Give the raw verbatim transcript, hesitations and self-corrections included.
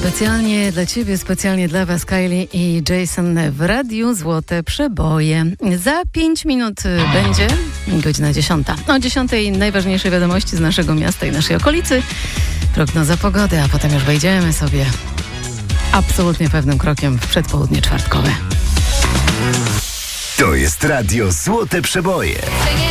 Specjalnie dla Ciebie, specjalnie dla Was Kylie i Jason w Radiu Złote Przeboje. Za pięć minut będzie godzina dziesiąta. O dziesiątej najważniejsze wiadomości z naszego miasta i naszej okolicy. Prognoza pogody, a potem już wejdziemy sobie absolutnie pewnym krokiem w przedpołudnie czwartkowe. To jest Radio Złote Przeboje.